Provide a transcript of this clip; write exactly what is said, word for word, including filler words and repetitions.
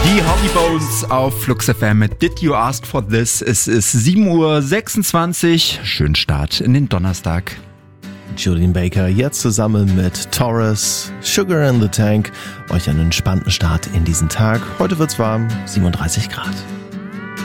Die Holly Bones auf Flux F M mit Did You Ask For This? Es ist sieben Uhr sechsundzwanzig. Schönen Start in den Donnerstag. Julian Baker jetzt zusammen mit Taurus, Sugar in the Tank. Euch einen entspannten Start in diesen Tag. Heute wird's warm, siebenunddreißig Grad.